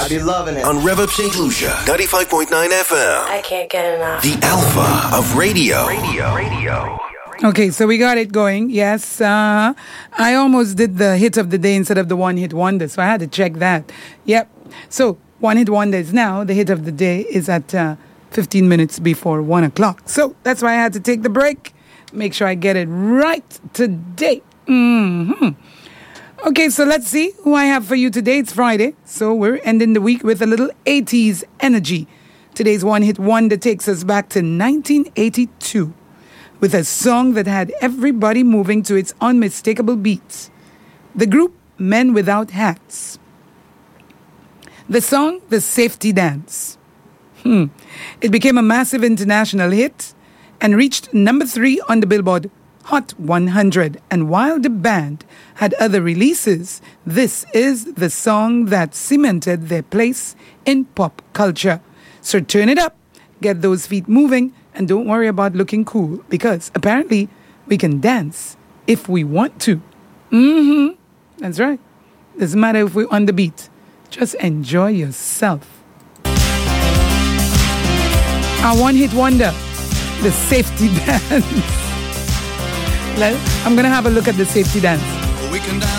I be loving it. On Rev Up St. Lucia, 95.9 FM. I can't get enough. The alpha of radio. Okay, so we got it going. Yes, I almost did the hit of the day instead of the one hit wonder, so I had to check that. Yep. So one hit wonder is now. The hit of the day is at 15 minutes before 1 o'clock. So that's why I had to take the break. Make sure I get it right today. Okay, so let's see who I have for you today. It's Friday, so we're ending the week with a little 80s energy. Today's one hit wonder takes us back to 1982 with a song that had everybody moving to its unmistakable beats. The group Men Without Hats. The song, The Safety Dance. It became a massive international hit and reached number 3 on the Billboard Hot 100. And while the band had other releases, this is the song that cemented their place in pop culture. So turn it up, get those feet moving, and don't worry about looking cool, because apparently we can dance if we want to. That's right. Doesn't matter if we're on the beat. Just enjoy yourself. Our one hit wonder, The Safety Dance. I'm going to have a look at The Safety Dance. We can dance